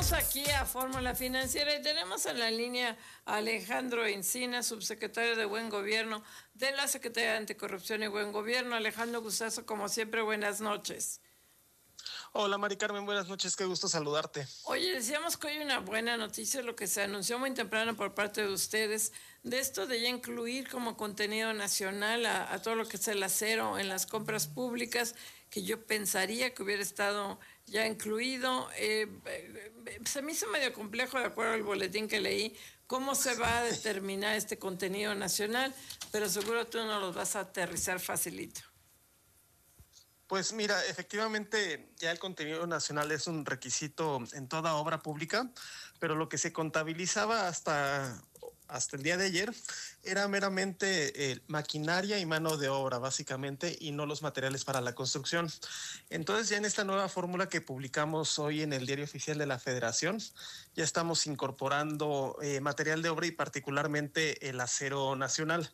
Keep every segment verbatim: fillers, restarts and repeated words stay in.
Regresamos aquí a Fórmula Financiera y tenemos en la línea a Alejandro Encinas, subsecretario de Buen Gobierno de la Secretaría de Anticorrupción y Buen Gobierno. Alejandro, gustazo como siempre, buenas noches. Hola Mari Carmen, buenas noches, qué gusto saludarte. Oye, decíamos que hoy una buena noticia, lo que se anunció muy temprano por parte de ustedes, de esto de ya incluir como contenido nacional a, a todo lo que es el acero en las compras públicas, que yo pensaría que hubiera estado ya incluido. Eh, eh, se me hizo medio complejo, de acuerdo al boletín que leí, cómo se va a determinar este contenido nacional, pero seguro tú nos los vas a aterrizar facilito. Pues mira, efectivamente ya el contenido nacional es un requisito en toda obra pública, pero lo que se contabilizaba hasta, hasta el día de ayer era meramente eh, maquinaria y mano de obra, básicamente, y no los materiales para la construcción. Entonces ya en esta nueva fórmula que publicamos hoy en el Diario Oficial de la Federación, ya estamos incorporando eh, material de obra y particularmente el acero nacional.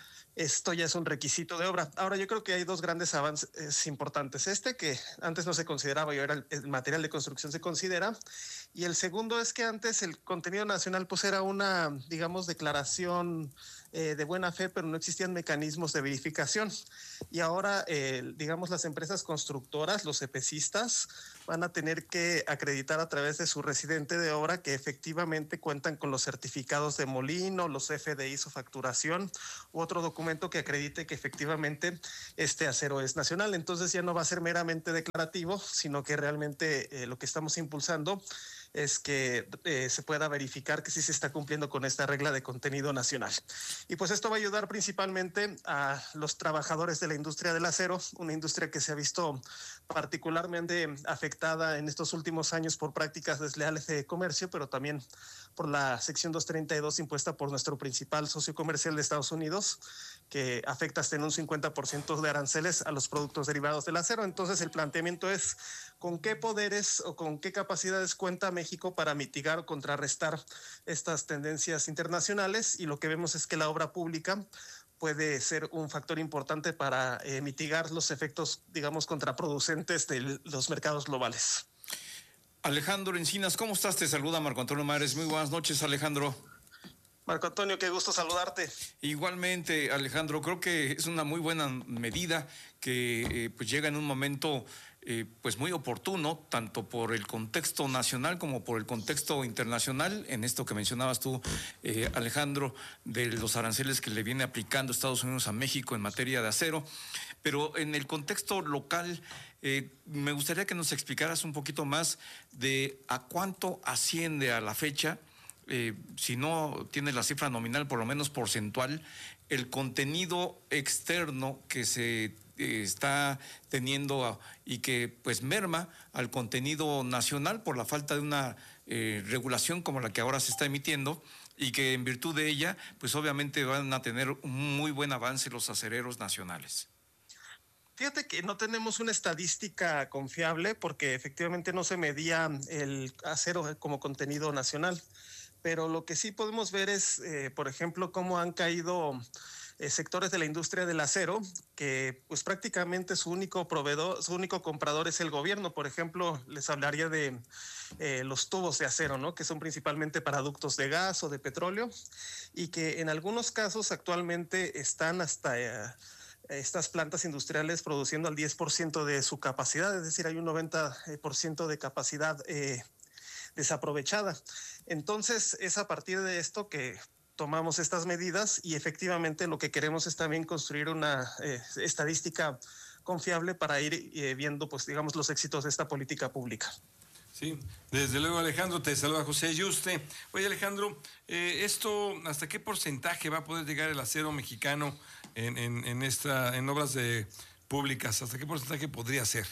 Esto ya es un requisito de obra. Ahora, yo creo que hay dos grandes avances importantes. Este, que antes no se consideraba y ahora el, el material de construcción se considera. Y el segundo es que antes el contenido nacional pues era una, digamos, declaración eh, de buena fe, pero no existían mecanismos de verificación. Y ahora, eh, digamos, las empresas constructoras, los EPCistas, van a tener que acreditar a través de su residente de obra que efectivamente cuentan con los certificados de molino, los F D Is o facturación u otro documento que acredite que efectivamente este acero es nacional. Entonces ya no va a ser meramente declarativo, sino que realmente eh, lo que estamos impulsando es que eh, se pueda verificar que sí se está cumpliendo con esta regla de contenido nacional. Y pues esto va a ayudar principalmente a los trabajadores de la industria del acero, una industria que se ha visto particularmente afectada en estos últimos años por prácticas desleales de comercio, pero también por la sección doscientos treinta y dos impuesta por nuestro principal socio comercial de Estados Unidos, que afecta hasta en un cincuenta por ciento de aranceles a los productos derivados del acero. Entonces el planteamiento es con qué poderes o con qué capacidades cuenta México para mitigar o contrarrestar estas tendencias internacionales, y lo que vemos es que la obra pública puede ser un factor importante para eh, mitigar los efectos, digamos, contraproducentes de los mercados globales. Alejandro Encinas, ¿cómo estás? Te saluda Marco Antonio Mares. Muy buenas noches, Alejandro. Marco Antonio, qué gusto saludarte. Igualmente, Alejandro, creo que es una muy buena medida que eh, pues llega en un momento eh, pues muy oportuno, tanto por el contexto nacional como por el contexto internacional, en esto que mencionabas tú, eh, Alejandro, de los aranceles que le viene aplicando Estados Unidos a México en materia de acero. Pero en el contexto local, eh, me gustaría que nos explicaras un poquito más de a cuánto asciende a la fecha, Eh, si no tiene la cifra nominal, por lo menos porcentual, el contenido externo que se eh, está teniendo a, y que pues merma al contenido nacional por la falta de una eh, regulación como la que ahora se está emitiendo, y que en virtud de ella pues obviamente van a tener un muy buen avance los acereros nacionales. Fíjate que no tenemos una estadística confiable porque efectivamente no se medía el acero como contenido nacional. Pero lo que sí podemos ver es, eh, por ejemplo, cómo han caído eh, sectores de la industria del acero, que pues prácticamente su único proveedor, su único comprador es el gobierno. Por ejemplo, les hablaría de eh, los tubos de acero, ¿no? Que son principalmente para ductos de gas o de petróleo, y que en algunos casos actualmente están hasta eh, estas plantas industriales produciendo al diez por ciento de su capacidad, es decir, hay un noventa por ciento de capacidad eh, desaprovechada. Entonces es a partir de esto que tomamos estas medidas, y efectivamente lo que queremos es también construir una eh, estadística confiable para ir eh, viendo, pues digamos, los éxitos de esta política pública. Sí, desde luego, Alejandro, te saluda José Yuste. Oye, Alejandro, eh, esto, ¿hasta qué porcentaje va a poder llegar el acero mexicano en, en, en, esta, en obras de, públicas? ¿Hasta qué porcentaje podría ser?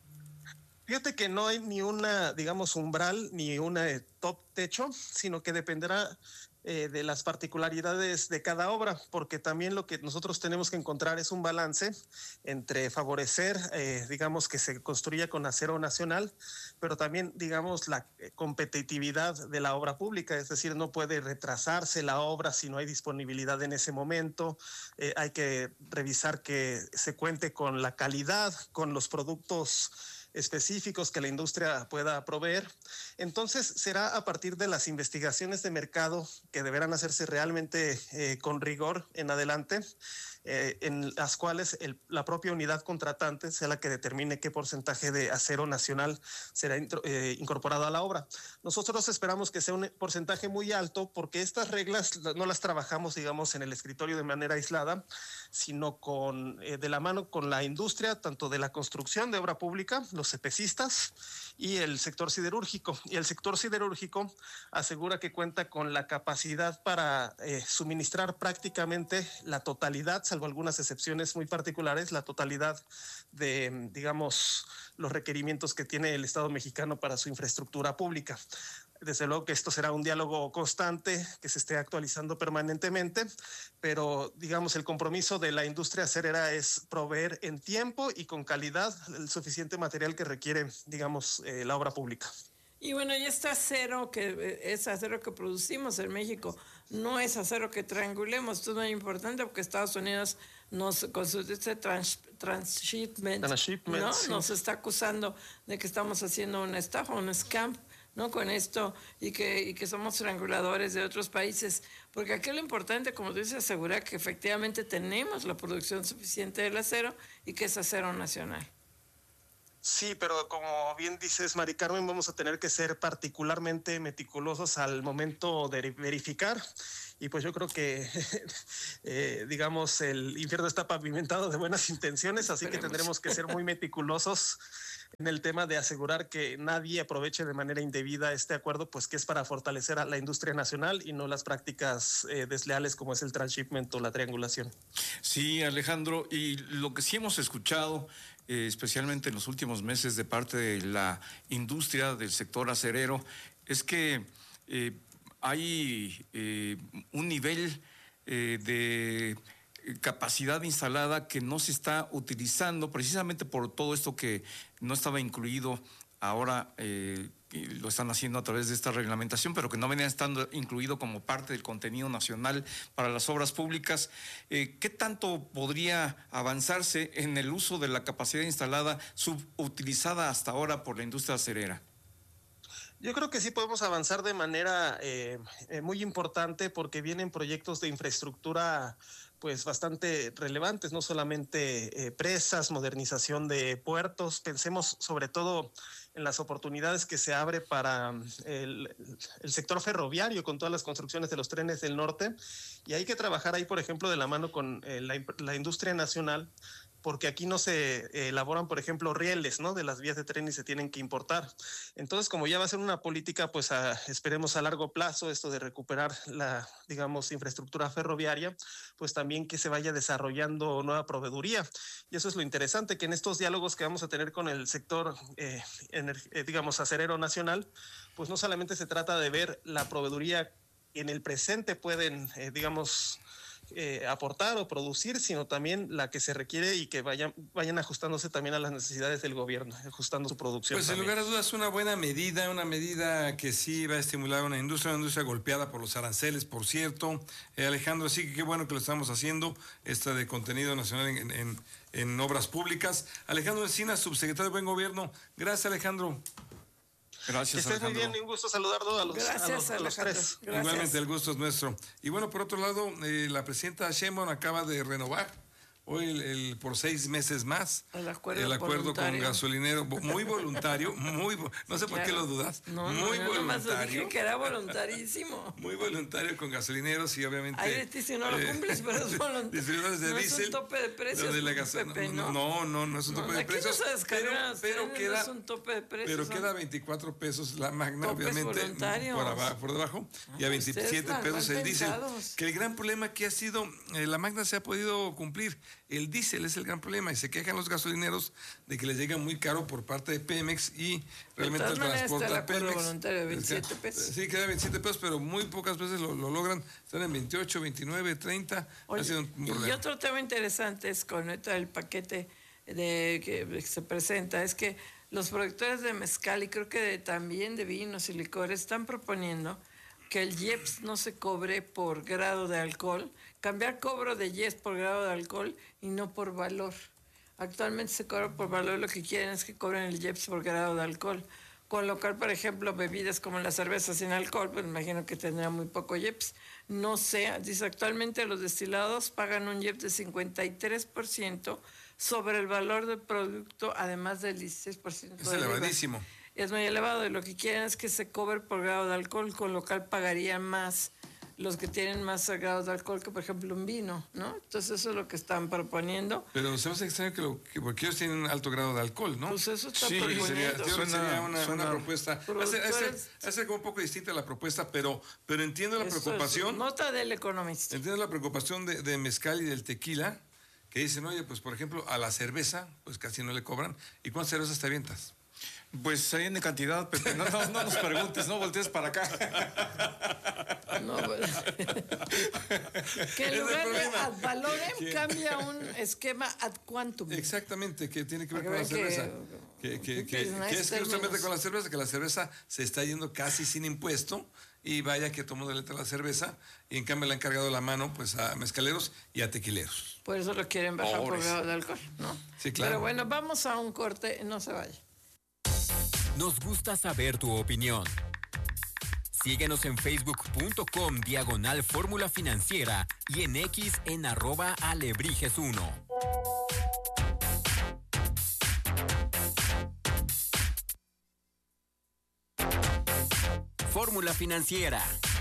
Fíjate que no hay ni una, digamos, umbral, ni una eh, top techo, sino que dependerá eh, de las particularidades de cada obra, porque también lo que nosotros tenemos que encontrar es un balance entre favorecer, eh, digamos, que se construya con acero nacional, pero también, digamos, la competitividad de la obra pública, es decir, no puede retrasarse la obra si no hay disponibilidad en ese momento. Eh, hay que revisar que se cuente con la calidad, con los productos específicos que la industria pueda proveer. Entonces, será a partir de las investigaciones de mercado que deberán hacerse realmente eh, con rigor en adelante, eh, en las cuales el, la propia unidad contratante sea la que determine qué porcentaje de acero nacional será intro, eh, incorporado a la obra. Nosotros esperamos que sea un porcentaje muy alto porque estas reglas no las trabajamos, digamos, en el escritorio de manera aislada, sino con, eh, de la mano con la industria, tanto de la construcción de obra pública, los cepecistas y el sector siderúrgico. Y el sector siderúrgico asegura que cuenta con la capacidad para eh, suministrar prácticamente la totalidad, salvo algunas excepciones muy particulares, la totalidad de, digamos, los requerimientos que tiene el Estado mexicano para su infraestructura pública. Desde luego que esto será un diálogo constante que se esté actualizando permanentemente, pero digamos el compromiso de la industria acerera es proveer en tiempo y con calidad el suficiente material que requiere, digamos, eh, la obra pública. Y bueno, y este acero que es acero que producimos en México, no es acero que triangulemos. Esto es muy importante porque Estados Unidos nos, con su este trans, transshipment, Transshipment, ¿no? sí. Nos está acusando de que estamos haciendo una estafa, un scam, ¿no? Con esto y que, y que somos trianguladores de otros países. Porque aquí lo importante, como tú dices, asegurar que efectivamente tenemos la producción suficiente del acero y que es acero nacional. Sí, pero como bien dices, Mari Carmen, vamos a tener que ser particularmente meticulosos al momento de verificar. Y pues yo creo que, eh, digamos, el infierno está pavimentado de buenas intenciones, así que tendremos que ser muy meticulosos en el tema de asegurar que nadie aproveche de manera indebida este acuerdo, pues que es para fortalecer a la industria nacional y no las prácticas eh, desleales como es el transshipment o la triangulación. Sí, Alejandro, y lo que sí hemos escuchado, eh, especialmente en los últimos meses de parte de la industria del sector acerero, es que eh, hay eh, un nivel eh, de capacidad instalada que no se está utilizando precisamente por todo esto que no estaba incluido ahora, eh, y lo están haciendo a través de esta reglamentación, pero que no venía estando incluido como parte del contenido nacional para las obras públicas. Eh, ¿Qué tanto podría avanzarse en el uso de la capacidad instalada subutilizada hasta ahora por la industria acerera? Yo creo que sí podemos avanzar de manera eh, eh, muy importante porque vienen proyectos de infraestructura pues bastante relevantes, no solamente eh, presas, modernización de puertos. Pensemos sobre todo en las oportunidades que se abre para el, el sector ferroviario con todas las construcciones de los trenes del norte, y hay que trabajar ahí, por ejemplo, de la mano con eh, la, la industria nacional, porque aquí no se elaboran, por ejemplo, rieles, ¿no?, de las vías de tren y se tienen que importar. Entonces, como ya va a ser una política, pues a, esperemos a largo plazo, esto de recuperar la, digamos, infraestructura ferroviaria, pues también que se vaya desarrollando nueva proveeduría. Y eso es lo interesante, que en estos diálogos que vamos a tener con el sector, eh, eh, digamos, acerero nacional, pues no solamente se trata de ver la proveeduría que en el presente pueden, eh, digamos, Eh, aportar o producir, sino también la que se requiere y que vayan, vayan ajustándose también a las necesidades del gobierno, ajustando su producción. Pues también. sin lugar a dudas una buena medida, una medida que sí va a estimular una industria, una industria golpeada por los aranceles, por cierto. Eh, Alejandro, sí que qué bueno que lo estamos haciendo, esta de contenido nacional en, en, en obras públicas. Alejandro Encinas, subsecretario de Buen Gobierno. Gracias, Alejandro. Gracias, que estés muy bien, un gusto saludarlo a los, Gracias, a los, a los tres. Gracias. Igualmente, el gusto es nuestro. Y bueno, por otro lado, eh, la presidenta Sheinbaum acaba de renovar hoy el, el, por seis meses más el acuerdo, el acuerdo con gasolinero, muy voluntario, muy no sé por claro. qué lo dudas, no, muy no, voluntario. Dije que era voluntarísimo. Muy voluntario con gasolineros y obviamente. Ay, Leticia, no lo cumples, pero es voluntario. Distribuidores de no diésel. Es un tope de precios. De la gasolina, Pepe, no, no, no, no es un tope no, de precios. No se pero, pero queda, no es un tope de precios. Pero son queda veinticuatro pesos la magna, topes obviamente, por, abajo, por debajo, ah, y a veintisiete pesos el diésel. Que el gran problema que ha sido, eh, la magna se ha podido cumplir. El diésel es el gran problema y se quejan los gasolineros de que les llega muy caro por parte de Pemex y realmente el transporte a Pemex. Voluntario de veintisiete pesos. Sí, queda veintisiete pesos, pero muy pocas veces lo, lo logran. Están en veintiocho, veintinueve, treinta. Oye, ha sido un problema. Y otro tema interesante es con el paquete de que se presenta, es que los productores de mezcal y creo que de, también de vinos y licores están proponiendo que el I E P S no se cobre por grado de alcohol, cambiar cobro de I E P S por grado de alcohol y no por valor. Actualmente se cobra por valor, lo que quieren es que cobren el I E P S por grado de alcohol. Con lo cual, por ejemplo, bebidas como la cerveza sin alcohol, pues me imagino que tendrá muy poco I E P S. No sé, dice, actualmente los destilados pagan un I E P S de cincuenta y tres por ciento sobre el valor del producto, además del dieciséis por ciento. Es elevadísimo. Es muy elevado y lo que quieren es que se cobre por grado de alcohol, con lo cual pagarían más los que tienen más grados de alcohol que, por ejemplo, un vino, ¿no? Entonces eso es lo que están proponiendo. Pero se me hace extraño que, lo, que porque ellos tienen alto grado de alcohol, ¿no? Pues eso está Sí, proponiendo. Sería, yo Suena- sería una, suena- una propuesta. Hace, hace, hace como un poco distinta la propuesta, pero, pero entiendo la Eso es preocupación. nota del economista. Entiendo la preocupación de, de mezcal y del tequila, que dicen, oye, pues por ejemplo, a la cerveza, pues casi no le cobran. ¿Y cuántas cervezas te avientas? Pues ahí en cantidad, Pepe. No, no, no nos preguntes, no voltees para acá. No, pues, que en Es el lugar de problema. ad valorem cambia un esquema ad quantum. Exactamente, que tiene que ver Para con la que vean cerveza. que- Que, que, que que- es nice que es justamente términos. con la cerveza, que la cerveza se está yendo casi sin impuesto y vaya que todo el mundo le entra la cerveza y en cambio le han cargado la mano pues a mezcaleros y a tequileros. Por eso lo quieren bajar por Pobres. grado de alcohol, ¿no? Sí, claro. Pero bueno, vamos a un corte, no se vaya. Nos gusta saber tu opinión. Síguenos en facebook.com diagonal fórmula financiera y en X en arroba alebrijes uno. Fórmula financiera.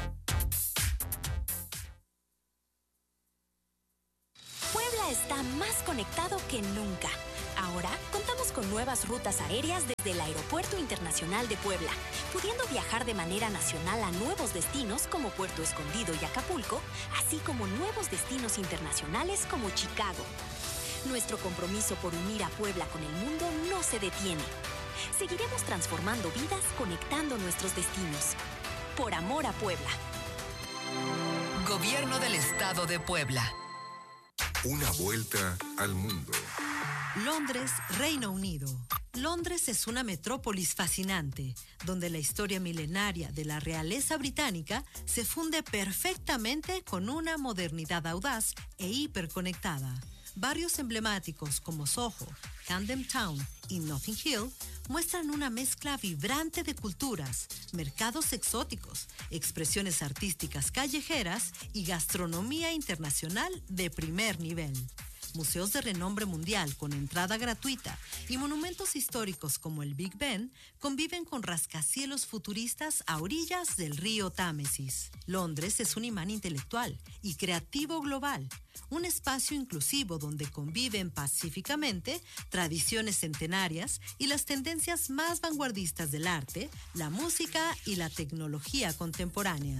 Puebla está más conectado que nunca. Ahora contamos con nuevas rutas aéreas desde el Aeropuerto Internacional de Puebla, pudiendo viajar de manera nacional a nuevos destinos como Puerto Escondido y Acapulco, así como nuevos destinos internacionales como Chicago. Nuestro compromiso por unir a Puebla con el mundo no se detiene. Seguiremos transformando vidas conectando nuestros destinos. Por amor a Puebla. Gobierno del Estado de Puebla. Una vuelta al mundo. Londres, Reino Unido. Londres es una metrópolis fascinante, donde la historia milenaria de la realeza británica se funde perfectamente con una modernidad audaz e hiperconectada. Barrios emblemáticos como Soho, Camden Town y Notting Hill muestran una mezcla vibrante de culturas, mercados exóticos, expresiones artísticas callejeras y gastronomía internacional de primer nivel. Museos de renombre mundial con entrada gratuita y monumentos históricos como el Big Ben conviven con rascacielos futuristas a orillas del río Támesis. Londres es un imán intelectual y creativo global, un espacio inclusivo donde conviven pacíficamente tradiciones centenarias y las tendencias más vanguardistas del arte, la música y la tecnología contemporánea.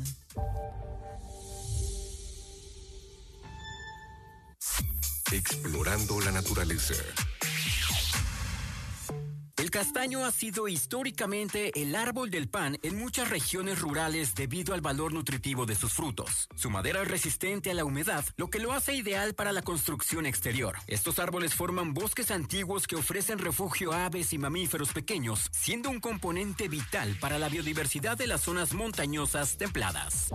Explorando la naturaleza. El castaño ha sido históricamente el árbol del pan en muchas regiones rurales debido al valor nutritivo de sus frutos. Su madera es resistente a la humedad, lo que lo hace ideal para la construcción exterior. Estos árboles forman bosques antiguos que ofrecen refugio a aves y mamíferos pequeños, siendo un componente vital para la biodiversidad de las zonas montañosas templadas.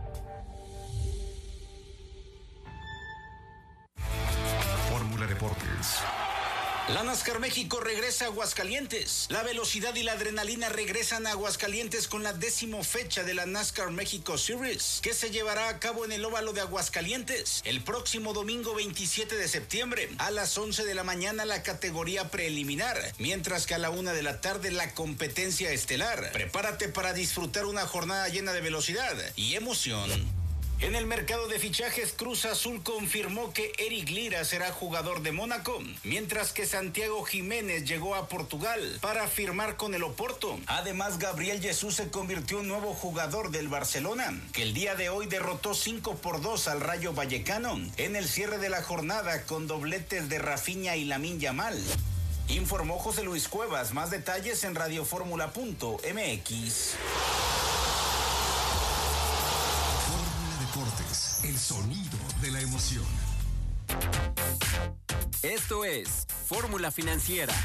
Fórmula Deportes. La NASCAR México regresa a Aguascalientes. La velocidad y la adrenalina regresan a Aguascalientes con la décimo fecha de la NASCAR México Series, que se llevará a cabo en el óvalo de Aguascalientes el próximo domingo veintisiete de septiembre a las once de la mañana la categoría preliminar, mientras que a la una de la tarde la competencia estelar. Prepárate para disfrutar una jornada llena de velocidad y emoción. En el mercado de fichajes, Cruz Azul confirmó que Eric Lira será jugador de Mónaco, mientras que Santiago Jiménez llegó a Portugal para firmar con el Oporto. Además, Gabriel Jesús se convirtió en nuevo jugador del Barcelona, que el día de hoy derrotó cinco por dos al Rayo Vallecano en el cierre de la jornada con dobletes de Rafinha y Lamine Yamal. Informó José Luis Cuevas. Más detalles en radioformula punto m x. Deportes, el sonido de la emoción. Esto es Fórmula Financiera.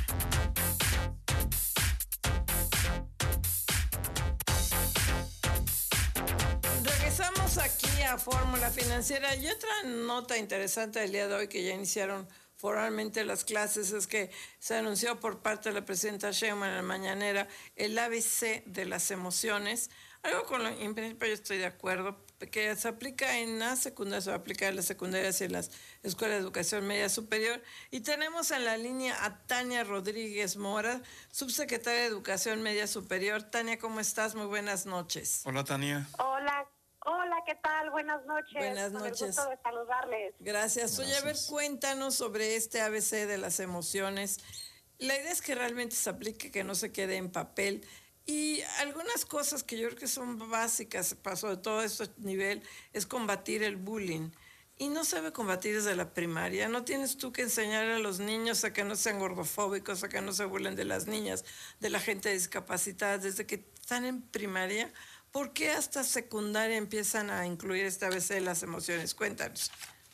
Regresamos aquí a Fórmula Financiera y otra nota interesante del día de hoy que ya iniciaron formalmente las clases, es que se anunció por parte de la presidenta Sheinbaum en la mañanera el A B C de las emociones, algo con lo en principio yo estoy de acuerdo, que se aplica en la secundaria, se va a aplicar en las secundarias y en las escuelas de educación media superior. Y tenemos en la línea a Tania Rodríguez Mora, subsecretaria de Educación Media Superior. Tania, ¿cómo estás? Muy buenas noches. Hola, Tania. Hola, hola, ¿qué tal? Buenas noches. Buenas Con noches. el gusto de saludarles. Gracias. Oye, a ver, cuéntanos sobre este A B C de las emociones. La idea es que realmente se aplique, que no se quede en papel. Y algunas cosas que yo creo que son básicas, para sobre todo este nivel, es combatir el bullying. Y no se debe combatir desde la primaria. No tienes tú que enseñar a los niños a que no sean gordofóbicos, a que no se burlen de las niñas, de la gente discapacitada, desde que están en primaria. ¿Por qué hasta secundaria empiezan a incluir este A B C de las emociones? Cuéntanos.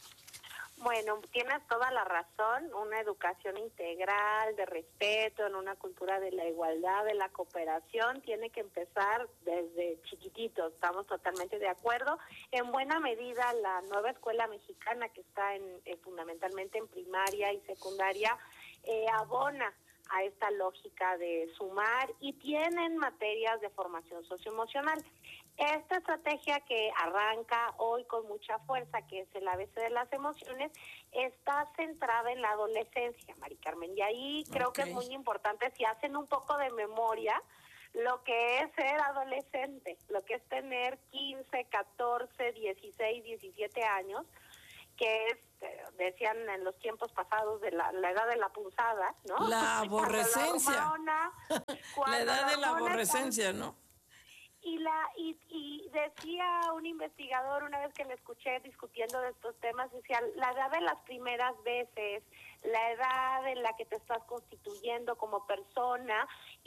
Bueno, tienes toda la razón, una educación integral, de respeto, en una cultura de la igualdad, de la cooperación, tiene que empezar desde chiquititos, estamos totalmente de acuerdo. En buena medida, la nueva escuela mexicana, que está en, eh, fundamentalmente en primaria y secundaria, eh, abona a esta lógica de sumar y tienen materias de formación socioemocional. Esta estrategia que arranca hoy con mucha fuerza, que es el A B C de las emociones, está centrada en la adolescencia, Mari Carmen, y ahí creo okay. que es muy importante, si hacen un poco de memoria, lo que es ser adolescente, lo que es tener quince, catorce, dieciséis, diecisiete años, que es, decían en los tiempos pasados, de la, la edad de la punzada, ¿no? La aborrecencia. La, hormona, la edad de la aborrecencia, ¿no? Y, la, y, y decía un investigador, una vez que le escuché discutiendo de estos temas, decía, la edad de las primeras veces, la edad en la que te estás constituyendo como persona,